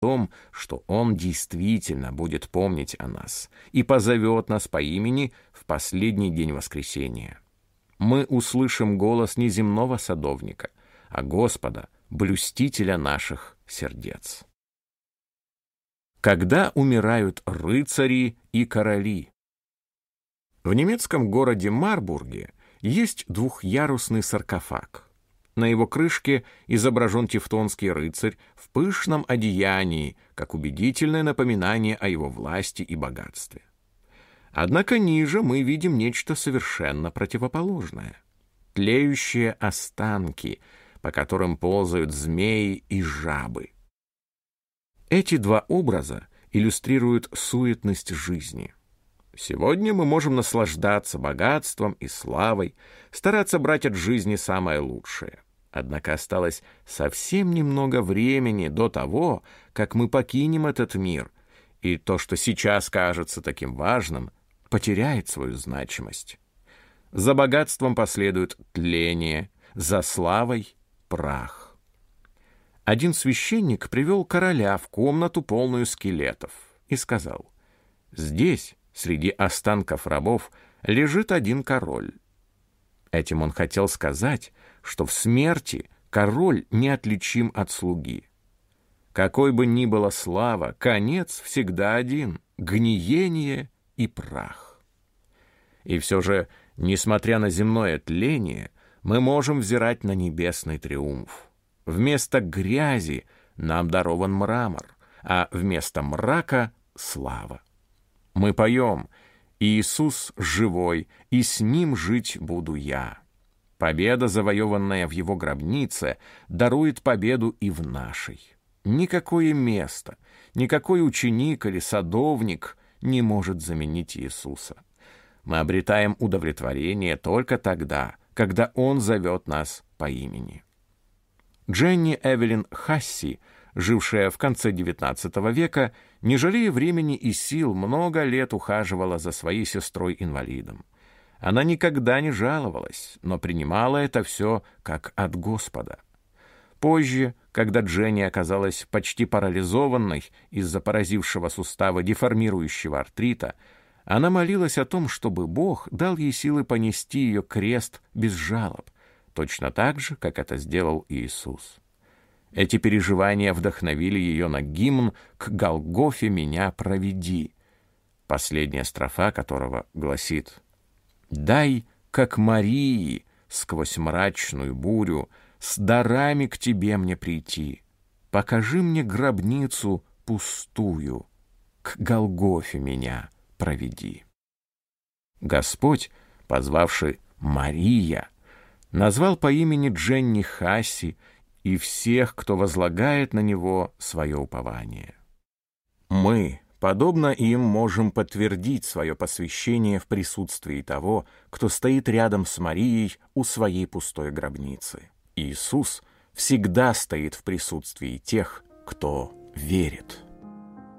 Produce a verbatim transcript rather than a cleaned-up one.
том, что Он действительно будет помнить о нас и позовет нас по имени в последний день воскресения. Мы услышим голос не земного садовника, а Господа, блюстителя наших сердец. Когда умирают рыцари и короли? В немецком городе Марбурге есть двухъярусный саркофаг. На его крышке изображен тевтонский рыцарь в пышном одеянии, как убедительное напоминание о его власти и богатстве. Однако ниже мы видим нечто совершенно противоположное. Тлеющие останки, по которым ползают змеи и жабы. Эти два образа иллюстрируют суетность жизни. Сегодня мы можем наслаждаться богатством и славой, стараться брать от жизни самое лучшее. Однако осталось совсем немного времени до того, как мы покинем этот мир, и то, что сейчас кажется таким важным, потеряет свою значимость. За богатством последует тление, за славой — прах. Один священник привел короля в комнату, полную скелетов, и сказал: «Здесь, среди останков рабов, лежит один король». Этим он хотел сказать, что в смерти король неотличим от слуги. Какой бы ни была слава, конец всегда один — гниение и прах. И все же, несмотря на земное тление, мы можем взирать на небесный триумф. Вместо грязи нам дарован мрамор, а вместо мрака — слава. Мы поем: «Иисус живой, и с Ним жить буду я». Победа, завоеванная в Его гробнице, дарует победу и в нашей. Никакое место, никакой ученик или садовник не может заменить Иисуса. Мы обретаем удовлетворение только тогда, когда Он зовет нас по имени. Дженни Эвелин Хасси, жившая в конце девятнадцатого века, не жалея времени и сил, много лет ухаживала за своей сестрой-инвалидом. Она никогда не жаловалась, но принимала это все как от Господа. Позже, когда Дженни оказалась почти парализованной из-за поразившего сустава деформирующего артрита, она молилась о том, чтобы Бог дал ей силы понести ее крест без жалоб, точно так же, как это сделал Иисус. Эти переживания вдохновили ее на гимн «К Голгофе меня проведи», последняя строфа которого гласит: «Дай, как Марии, сквозь мрачную бурю, с дарами к тебе мне прийти. Покажи мне гробницу пустую, к Голгофе меня проведи». Господь, позвавший Мария, назвал по имени Дженни Хасси и всех, кто возлагает на Него свое упование. Мы, подобно им, можем подтвердить свое посвящение в присутствии того, кто стоит рядом с Марией у своей пустой гробницы. Иисус всегда стоит в присутствии тех, кто верит.